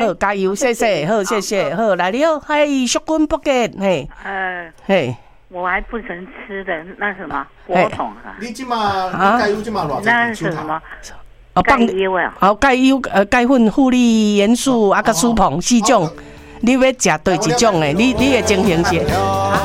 好，加油，谢谢，好，谢谢，好，来了，嘿，淑君不见，嘿，嘿。 我还不曾吃的那什么果桶啊？ 你即马钙油即马偌那是什么？ 钙油啊？好，钙油钙粉、负利元素啊，甲苏硼4种，你要食对一种诶？你的情形是？